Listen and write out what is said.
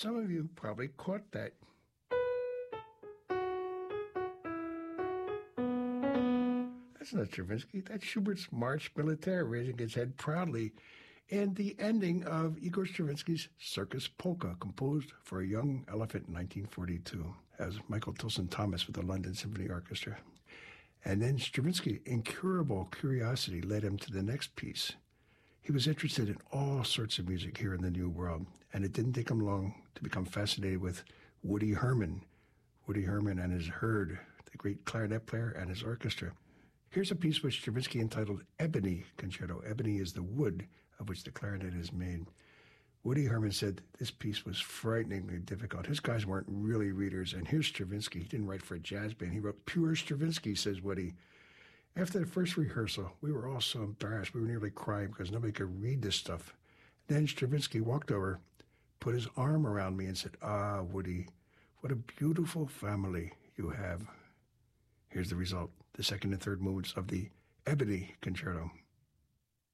Some of you probably caught that. That's not Stravinsky. That's Schubert's March Militaire, raising his head proudly, and the ending of Igor Stravinsky's Circus Polka, composed for a young elephant in 1942, as Michael Tilson Thomas with the London Symphony Orchestra. And then Stravinsky, incurable curiosity led him to the next piece. He was interested in all sorts of music here in the New World, and it didn't take him long to become fascinated with Woody Herman and his herd, the great clarinet player, and his orchestra. Here's a piece which Stravinsky entitled Ebony Concerto. Ebony is the wood of which the clarinet is made. Woody Herman said this piece was frighteningly difficult. His guys weren't really readers, and here's Stravinsky. He didn't write for a jazz band. He wrote pure Stravinsky, says Woody. After the first rehearsal, we were all so embarrassed. We were nearly crying because nobody could read this stuff. Then Stravinsky walked over, put his arm around me and said, "Ah, Woody, what a beautiful family you have." Here's the result, the second and third movements of the Ebony Concerto.